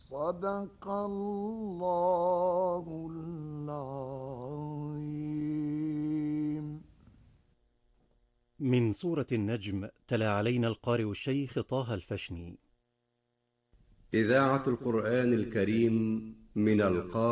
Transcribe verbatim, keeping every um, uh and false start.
صدق الله العظيم. من سورة النجم تلا علينا القارئ الشيخ طه الفشني. إذاعة القرآن الكريم من القاهرة.